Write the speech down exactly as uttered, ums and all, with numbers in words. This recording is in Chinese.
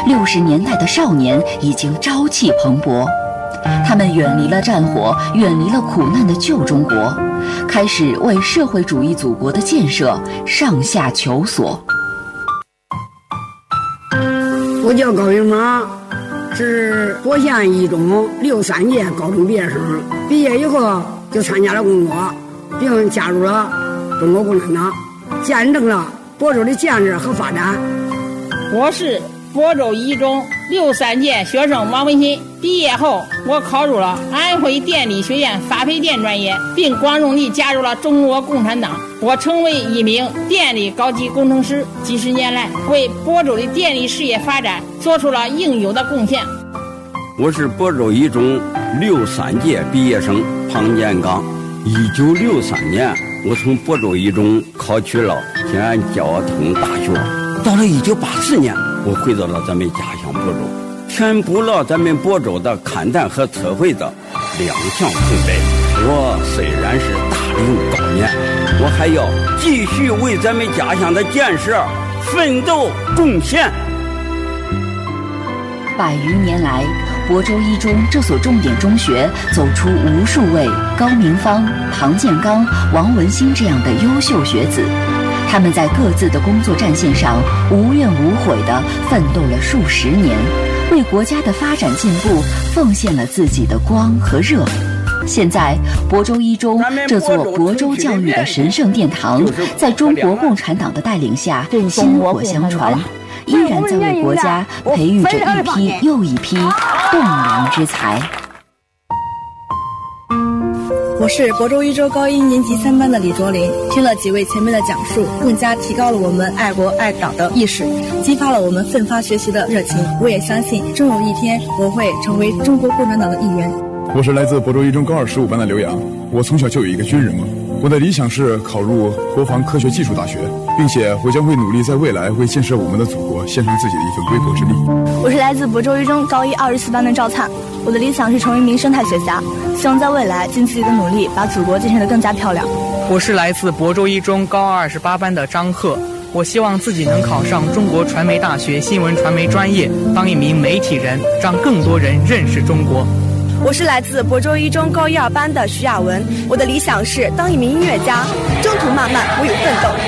六十年代的少年已经朝气蓬勃。他们远离了战火，远离了苦难的旧中国，开始为社会主义祖国的建设上下求索。 我叫高云芳，是博县一中六三届高中毕业生，毕业以后就参加了工作，并加入了中国共产党，见证了亳州的建设和发展。 我是亳州一中六三届学生王文新，毕业后我考入了安徽电力学院发配电专业，并光荣地加入了中国共产党。我成为一名电力高级工程师，几十年来为亳州的电力事业发展做出了应有的贡献。 我是亳州一中六三届毕业生庞建刚。一九六三年，我从亳州一中考取了西安交通大学。到了一九八四年，我回到了咱们家乡亳州，填补了咱们亳州的勘探和测绘的两项空白。我虽然是大龄高年，我还要继续为咱们家乡的建设奋斗贡献。 百余年来，亳州一中这所重点中学走出无数位高明芳、庞建刚、王文新这样的优秀学子。他们在各自的工作战线上无怨无悔地奋斗了数十年，为国家的发展进步奉献了自己的光和热。现在，亳州一中这座亳州教育的神圣殿堂，在中国共产党的带领下薪火相传，依然在为国家培育着一批又一批栋梁之才。 我是亳州一中高一年级三班的李卓林，听了几位前辈的讲述，更加提高了我们爱国爱党的意识，激发了我们奋发学习的热情。我也相信，终有一天我会成为中国共产党的一员。 我是来自亳州一中高二十五班的刘洋，我从小就有一个军人梦，我的理想是考入国防科学技术大学，并且我将会努力在未来为建设我们的祖国献上自己的一份微薄之力。 我是来自亳州一中高一二十四班的赵灿，我的理想是成为一名生态学家，希望在未来尽自己的努力把祖国建设得更加漂亮。 我是来自亳州一中高二二十八班的张贺，我希望自己能考上中国传媒大学新闻传媒专业，当一名媒体人，让更多人认识中国。 我是来自亳州一中高一二班的徐亚文，我的理想是当一名音乐家，征途漫漫，我有奋斗。